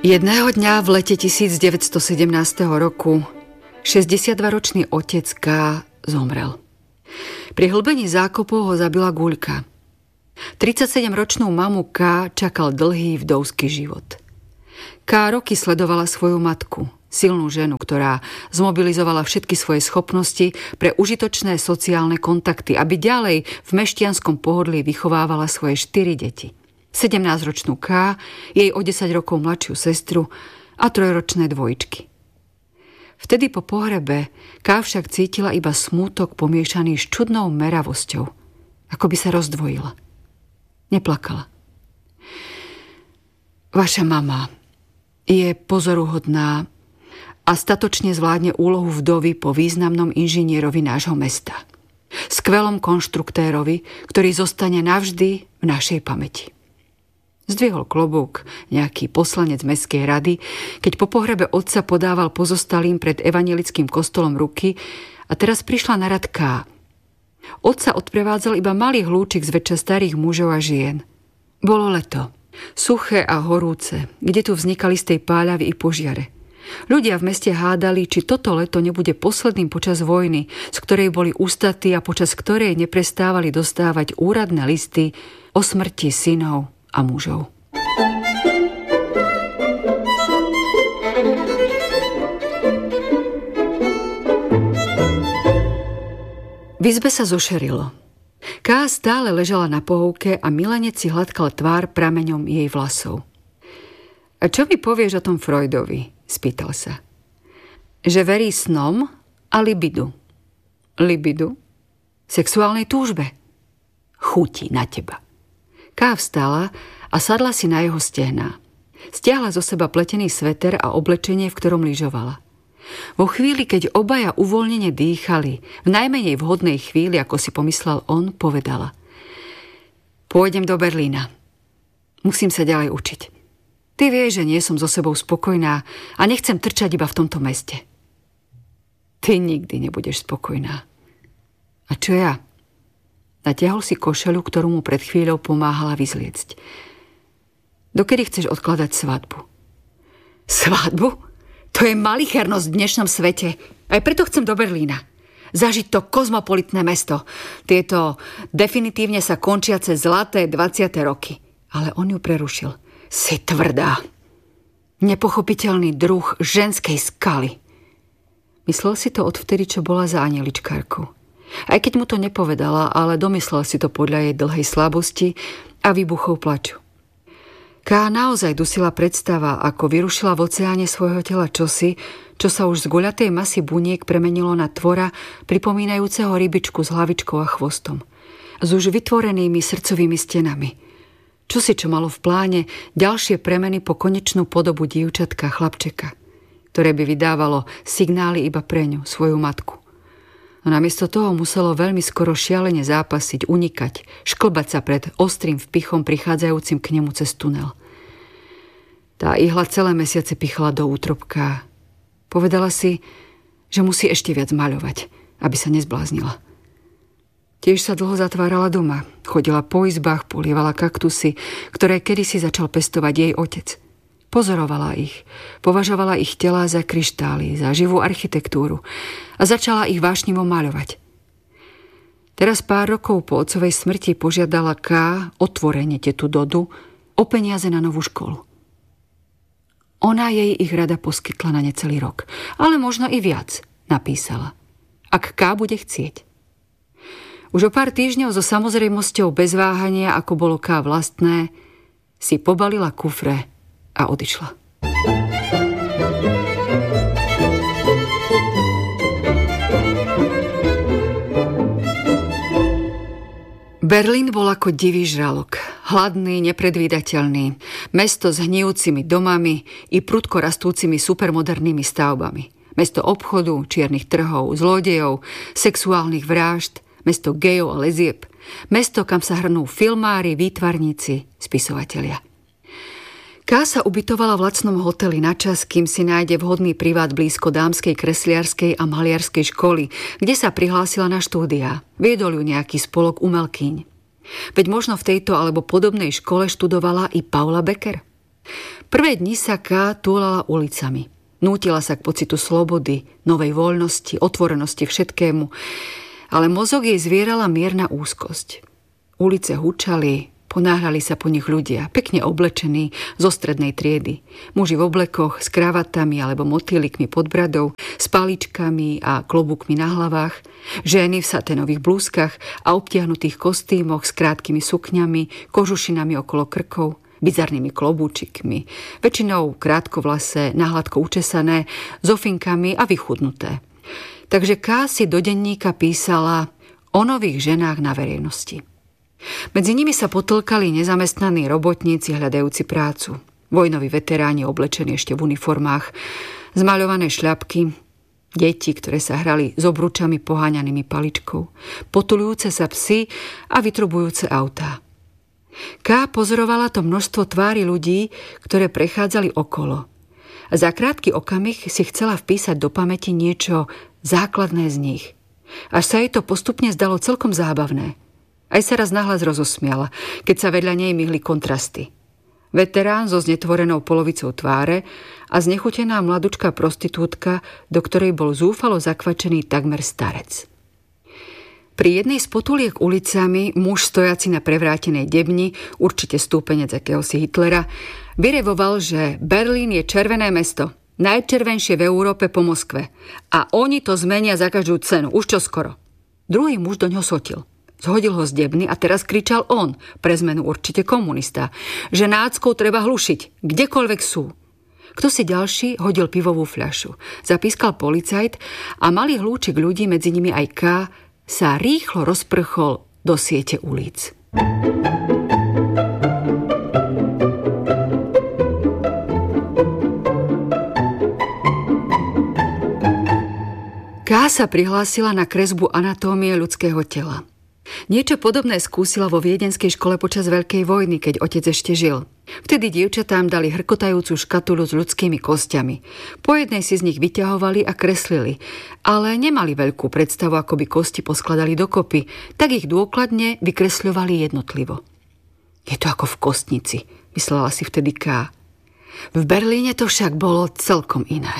Jedného dňa v lete 1917 roku 62-ročný otec K. zomrel. Pri hlbení zákopov ho zabila guľka. 37-ročnú mamu K. čakal dlhý vdovský život. K. roky sledovala svoju matku, silnú ženu, ktorá zmobilizovala všetky svoje schopnosti pre užitočné sociálne kontakty, aby ďalej v mešťanskom pohodlí vychovávala svoje 4 deti. 17-ročnú K, jej o 10 rokov mladšiu sestru a 3-ročné dvojčky. Vtedy po pohrebe K však cítila iba smútok pomiešaný s čudnou meravosťou, ako by sa rozdvojila. Neplakala. Vaša mama je pozoruhodná a statočne zvládne úlohu vdovy po významnom inžinierovi nášho mesta. Skvelom konštruktérovi, ktorý zostane navždy v našej pamäti. Zdvihol klobúk nejaký poslanec mestskej rady, keď po pohrebe otca podával pozostalým pred evanjelickým kostolom ruky a teraz prišla na rad K. Otca odprevádzal iba malý hlúčik zväčša starých mužov a žien. Bolo leto, suché a horúce, kde tu vznikali z tej páľavy i požiare. Ľudia v meste hádali, či toto leto nebude posledným počas vojny, z ktorej boli ústatí a počas ktorej neprestávali dostávať úradné listy o smrti synov a mužov. V izbe sa zošerilo. K. stále ležala na pohovke a milenec si hladkal tvár prameňom jej vlasov. A čo mi povieš o tom Freudovi? Spýtal sa. Že verí snom a libidu. Libidu? Sexuálnej túžbe. Chutí na teba. K. vstala a sadla si na jeho stehná. Stiahla zo seba pletený sveter a oblečenie, v ktorom lyžovala. Vo chvíli, keď obaja uvoľnene dýchali, v najmenej vhodnej chvíli, ako si pomyslel on, povedala: Pôjdem do Berlína. Musím sa ďalej učiť. Ty vieš, že nie som so sebou spokojná a nechcem trčať iba v tomto meste. Ty nikdy nebudeš spokojná. A čo ja? Natiahol si košeľu, ktorú mu pred chvíľou pomáhala vyzliecť. Dokedy chceš odkladať svadbu? Svadbu? To je malichernosť v dnešnom svete. Aj preto chcem do Berlína. Zažiť to kozmopolitné mesto. Tieto definitívne sa končiace zlaté 20. roky. Ale on ju prerušil. Si tvrdá. Nepochopiteľný druh ženskej skaly. Myslel si to odvtedy, čo bola za anieličkárkou. Aj keď mu to nepovedala, ale domyslel si to podľa jej dlhej slabosti a výbuchov plaču. K. naozaj dusila predstava, ako vyrušila v oceáne svojho tela čosi, čo sa už z guľatej masy buniek premenilo na tvora pripomínajúceho rybičku s hlavičkou a chvostom. S už vytvorenými srdcovými stenami. Čosi, čo malo v pláne ďalšie premeny po konečnú podobu dievčatka chlapčeka, ktoré by vydávalo signály iba pre ňu, svoju matku. A namiesto toho muselo veľmi skoro šialene zápasiť, unikať, šklbať sa pred ostrým vpichom prichádzajúcim k nemu cez tunel. Tá ihla celé mesiace pichala do útrobka. Povedala si, že musí ešte viac maľovať, aby sa nezbláznila. Tiež sa dlho zatvárala doma. Chodila po izbách, polievala kaktusy, ktoré kedysi začal pestovať jej otec. Pozorovala ich, považovala ich telá za kryštály, za živú architektúru a začala ich vášnivo maľovať. Teraz pár rokov po otcovej smrti požiadala K. otvorene tetu Dodu o peniaze na novú školu. Ona jej ich rada poskytla na necelý rok, ale možno i viac, napísala. Ak K. bude chcieť. Už o pár týždňov so samozrejmosťou bez váhania, ako bolo K. vlastné, si pobalila kufre a odišla. Berlín bol ako divý žralok. Hladný, nepredvídateľný. Mesto s hnijúcimi domami i prudko rastúcimi supermodernými stavbami. Mesto obchodu, čiernych trhov, zlodejov, sexuálnych vražd, mesto gejov a lezieb. Mesto, kam sa hrnú filmári, výtvarníci, spisovatelia. K. sa ubytovala v lacnom hoteli na čas, kým si nájde vhodný privát blízko dámskej kresliarskej a maliarskej školy, kde sa prihlásila na štúdia. Viedol ju nejaký spolok umelkyň. Veď možno v tejto alebo podobnej škole študovala i Paula Becker. Prvé dni sa Ká túlala ulicami. Nútila sa k pocitu slobody, novej voľnosti, otvorenosti všetkému, ale mozog jej zvierala mierna úzkosť. Ulice hučali, ponáhľali sa po nich ľudia, pekne oblečení zo strednej triedy. Muži v oblekoch, s kravatami alebo motýlikmi pod bradou, s paličkami a klobúkmi na hlavách, ženy v saténových blúzkach a obtiahnutých kostýmoch s krátkými sukňami, kožušinami okolo krkov, bizarnými klobúčikmi, väčšinou krátkovlasé, nahladko učesané, s ofinkami a vychudnuté. Takže Ká si do denníka písala o nových ženách na verejnosti. Medzi nimi sa potlkali nezamestnaní robotníci hľadajúci prácu, vojnoví veteráni oblečení ešte v uniformách, zmaľované šľapky, deti, ktoré sa hrali s obručami poháňanými paličkou, potulujúce sa psy a vytrubujúce autá. Ká pozorovala to množstvo tvári ľudí, ktoré prechádzali okolo. A za krátky okamih si chcela vpísať do pamäti niečo základné z nich. Až sa jej to postupne zdalo celkom zábavné. Aj sa raz nahlas rozosmiala, keď sa vedľa nej myhli kontrasty. Veterán so znetvorenou polovicou tváre a znechutená mladučká prostitútka, do ktorej bol zúfalo zakvačený takmer starec. Pri jednej z potuliek ulicami muž stojaci na prevrátenej debni, určite stúpenec akéhosi Hitlera, vyrevoval, že Berlín je červené mesto, najčervenšie v Európe po Moskve a oni to zmenia za každú cenu, už čoskoro. Druhý muž do ňoho sotil. Zhodil ho z debny a teraz kričal on, pre zmenu určite komunista, že náckov treba hlušiť, kdekoľvek sú. Kto si ďalší hodil pivovú fľašu. Zapískal policajt a malý hlúčik ľudí, medzi nimi aj Ká, sa rýchlo rozprchol do siete ulic. Ká sa prihlásila na kresbu anatómie ľudského tela. Niečo podobné skúsila vo viedenskej škole počas Veľkej vojny, keď otec ešte žil. Vtedy dievčatám dali hrkotajúcu škatulu s ľudskými kostiami. Po jednej si z nich vyťahovali a kreslili, ale nemali veľkú predstavu, ako by kosti poskladali dokopy, tak ich dôkladne vykresľovali jednotlivo. Je to ako v kostnici, myslela si vtedy Ká. V Berlíne to však bolo celkom iné.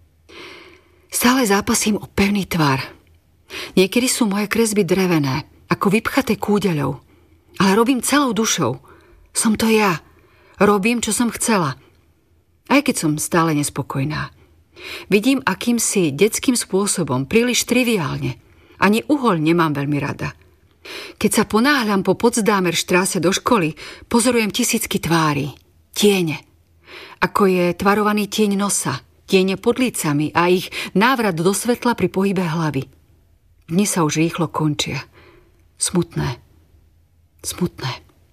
Stále zápasím o pevný tvar. Niekedy sú moje kresby drevené, ako vypchaté kúdeľou. Ale robím celou dušou. Som to ja. Robím, čo som chcela. Aj keď som stále nespokojná. Vidím akýmsi detským spôsobom, príliš triviálne. Ani uhoľ nemám veľmi rada. Keď sa ponáhľam po Potsdamerštráse do školy, pozorujem tisícky tvári. Tiene. Ako je tvarovaný tieň nosa, tiene pod lícami a ich návrat do svetla pri pohybe hlavy. Dni sa už rýchlo končia. Smutné. Smutné.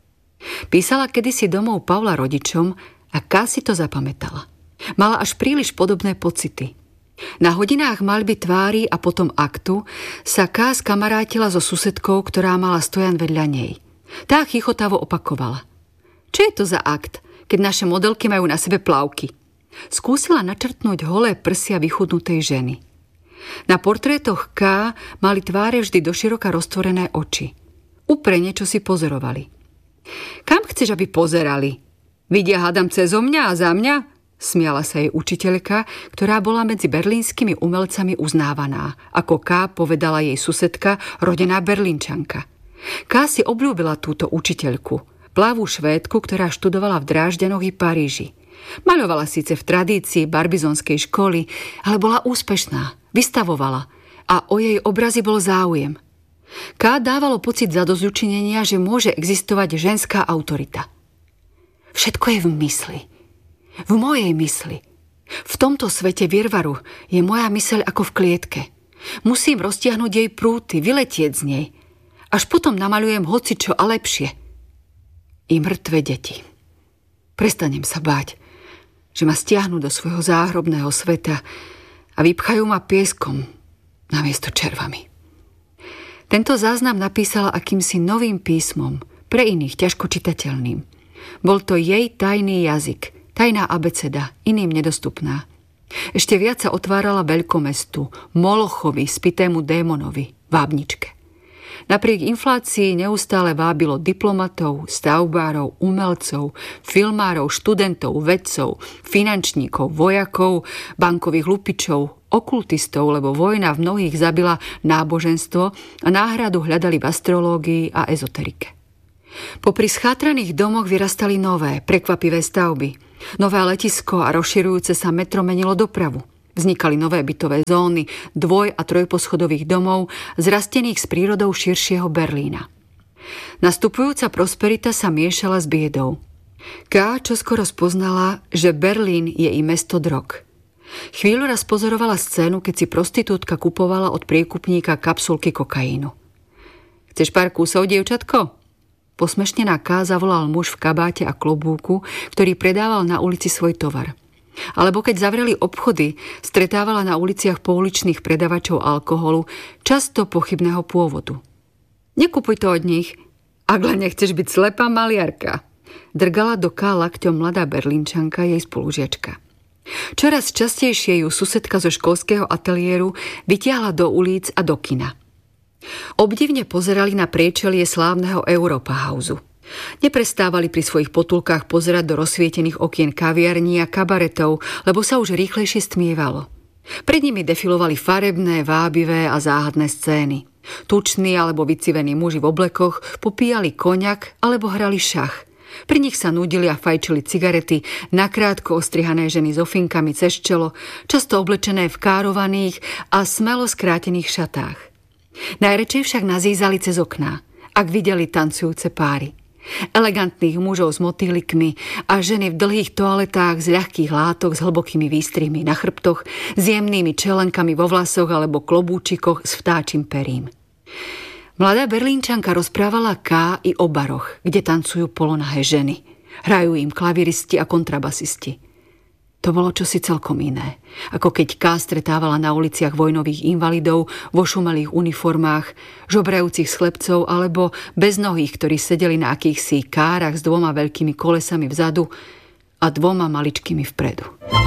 Písala kedysi domov Pavla rodičom a Ká si to zapamätala. Mala až príliš podobné pocity. Na hodinách maľby tvári a potom aktu sa Ká skamarátila so susedkou, ktorá mala stojan vedľa nej. Tá chichotavo opakovala. Čo je to za akt, keď naše modelky majú na sebe plavky? Skúsila načrtnúť holé prsia vychudnutej ženy. Na portrétoch Ká mali tváre vždy doširoka roztvorené oči. Uprene, čo si pozorovali. Kam chceš, aby pozerali? Vidia, hádam, cezo mňa a za mňa? Smiala sa jej učiteľka, ktorá bola medzi berlínskymi umelcami uznávaná. Ako Ká povedala jej susedka, rodená Berlínčanka. Ká si obľúbila túto učiteľku, plavú Švédku, ktorá študovala v Drážďanoch i Paríži. Maľovala síce v tradícii barbizonskej školy, ale bola úspešná. Vystavovala a o jej obrazy bol záujem. Ká dávalo pocit zadosťučinenia, že môže existovať ženská autorita. Všetko je v mysli. V mojej mysli. V tomto svete virvaru je moja myseľ ako v klietke. Musím roztiahnuť jej prúty, vyletieť z nej. Až potom namaľujem hocičo a lepšie. I mŕtve deti. Prestanem sa báť, že ma stiahnu do svojho záhrobného sveta a vypchajú ma pieskom namiesto červami. Tento záznam napísala akýmsi novým písmom, pre iných ťažko čitateľným. Bol to jej tajný jazyk, tajná abeceda, iným nedostupná. Ešte viac sa otvárala veľkomestu, Molochovi, spitému démonovi, vábničke. Napriek inflácii neustále vábilo diplomatov, stavbárov, umelcov, filmárov, študentov, vedcov, finančníkov, vojakov, bankových lupičov, okultistov, lebo vojna v mnohých zabila náboženstvo a náhradu hľadali v astrológii a ezoterike. Popri schátraných domoch vyrastali nové, prekvapivé stavby. Nové letisko a rozširujúce sa metro menilo dopravu. Vznikali nové bytové zóny, dvoj- a trojposchodových domov, zrastených s prírodou širšieho Berlína. Nastupujúca prosperita sa miešala s biedou. K čoskoro spoznala, že Berlín je i mesto drog. Chvíľu raz pozorovala scénu, keď si prostitútka kupovala od priekupníka kapsulky kokainu. Chceš pár kúsov, dievčatko? Posmešnená K zavolal muž v kabáte a klobúku, ktorý predával na ulici svoj tovar. Alebo keď zavreli obchody, stretávala na uliciach pouličných predavačov alkoholu, často pochybného pôvodu. Nekupuj to od nich, ak len nechceš byť slepá maliarka. Drgala do K lakťom mladá Berlínčanka, jej spolužiačka. Čoraz častejšie ju susedka zo školského ateliéru vytiahla do ulic a do kina. Obdivne pozerali na priečelie slávneho Europa Houseu. Neprestávali pri svojich potulkách pozerať do rozsvietených okien kaviarní a kabaretov, lebo sa už rýchlejšie stmievalo. Pred nimi defilovali farebné, vábivé a záhadné scény. Tuční alebo vycivení muži v oblekoch popíjali koňak alebo hrali šach. Pri nich sa nudili a fajčili cigarety, nakrátko ostrihané ženy s ofinkami cez čelo, často oblečené v károvaných a smelo skrátených šatách. Najradšej však nazízali cez okná, ak videli tancujúce páry. Elegantných mužov s motýlikmi a ženy v dlhých toaletách z ľahkých látok s hlbokými výstrihmi na chrbtoch, s jemnými čelenkami vo vlasoch alebo klobúčikoch s vtáčim perím. Mladá Berlínčanka rozprávala K i o baroch, kde tancujú polonahé ženy. Hrajú im klaviristi a kontrabasisti. To bolo čosi celkom iné, ako keď K stretávala na uliciach vojnových invalidov vo šumelých uniformách, žobrajúcich chlebcov alebo beznohých, ktorí sedeli na akýchsi kárach s 2 veľkými kolesami vzadu a 2 maličkými vpredu.